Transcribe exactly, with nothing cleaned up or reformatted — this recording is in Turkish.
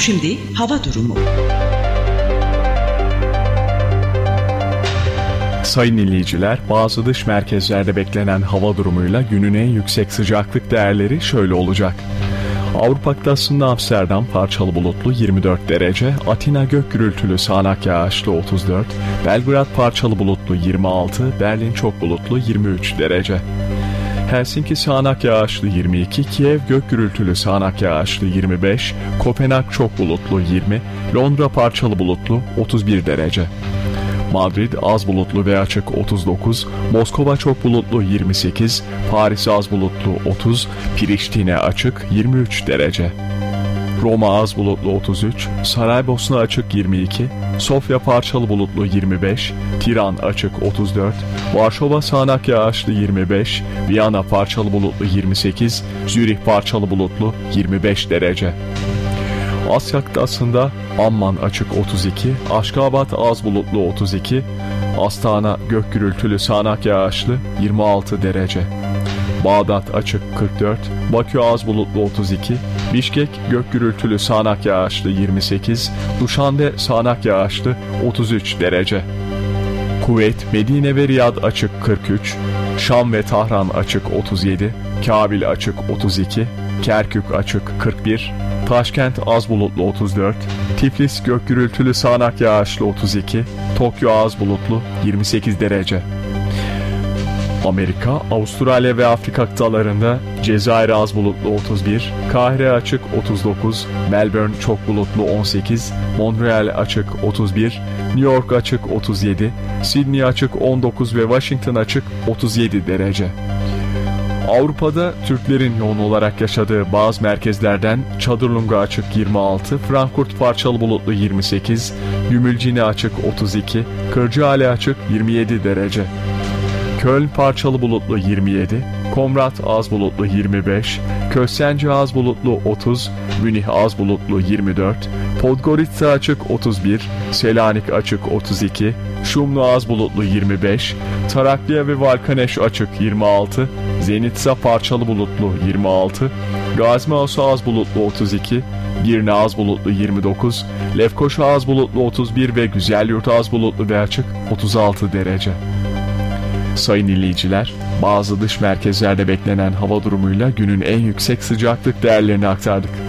Şimdi hava durumu. Sayın dinleyiciler, bazı dış merkezlerde beklenen hava durumuyla günün en yüksek sıcaklık değerleri şöyle olacak. Avrupa kıtasında Amsterdam parçalı bulutlu yirmi dört derece, Atina gök gürültülü sağanak yağışlı otuz dört, Belgrad parçalı bulutlu yirmi altı, Berlin çok bulutlu yirmi üç derece. Helsinki sağanak yağışlı yirmi iki, Kiev gök gürültülü sağanak yağışlı yirmi beş, Kopenhag çok bulutlu yirmi, Londra parçalı bulutlu otuz bir derece. Madrid az bulutlu ve açık otuz dokuz, Moskova çok bulutlu yirmi sekiz, Paris az bulutlu otuz, Priştine açık yirmi üç derece. Roma az bulutlu otuz üç, Saraybosna açık yirmi iki, Sofya parçalı bulutlu yirmi beş, Tiran açık otuz dört, Varşova sağanak yağışlı yirmi beş, Viyana parçalı bulutlu yirmi sekiz, Zürih parçalı bulutlu yirmi beş derece. Asya kıtasında Amman açık otuz iki, Aşkabat az bulutlu otuz iki, Astana gök gürültülü sağanak yağışlı yirmi altı derece. Bağdat açık kırk dört, Bakü az bulutlu otuz iki, Bişkek gök gürültülü sağanak yağışlı yirmi sekiz, Duşanbe sağanak yağışlı otuz üç derece. Kuveyt, Medine ve Riyad açık kırk üç, Şam ve Tahran açık otuz yedi, Kabil açık otuz iki, Kerkük açık kırk bir, Taşkent az bulutlu otuz dört, Tiflis gök gürültülü sağanak yağışlı otuz iki, Tokyo az bulutlu yirmi sekiz derece. Amerika, Avustralya ve Afrika kıtalarında Cezayir az bulutlu otuz bir, Kahire açık otuz dokuz, Melbourne çok bulutlu on sekiz, Montreal açık otuz bir, New York açık otuz yedi, Sydney açık on dokuz ve Washington açık otuz yedi derece. Avrupa'da Türklerin yoğun olarak yaşadığı bazı merkezlerden Çadırlunga açık yirmi altı, Frankfurt parçalı bulutlu yirmi sekiz, Gümülcine açık otuz iki, Kırcaali açık yirmi yedi derece. Köln parçalı bulutlu yirmi yedi, Komrat az bulutlu yirmi beş, Köstence az bulutlu otuz, Münih az bulutlu yirmi dört, Podgorica açık otuz bir, Selanik açık otuz iki, Şumlu az bulutlu yirmi beş, Tarakliya ve Valkaneş açık yirmi altı, Zenitsa parçalı bulutlu yirmi altı, Gazmaos az bulutlu otuz iki, Girne az bulutlu yirmi dokuz, Lefkoşa az bulutlu otuz bir ve Güzelyurt az bulutlu ve açık otuz altı derece. Sayın dinleyiciler, bazı dış merkezlerde beklenen hava durumuyla günün en yüksek sıcaklık değerlerini aktardık.